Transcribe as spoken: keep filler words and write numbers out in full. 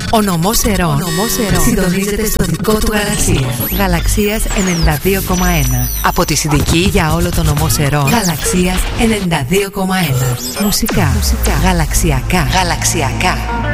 Ο νομός Ερών. Ο νομός Ερών συντονίζεται στο δικό του γαλαξία. Γαλαξίας ενενήντα δύο κόμμα ένα. Από τη Συνδική για όλο το νομό Ερών. Γαλαξίας ενενήντα δύο κόμμα ένα. Μουσικά. Μουσικά. Γαλαξιακά. Γαλαξιακά.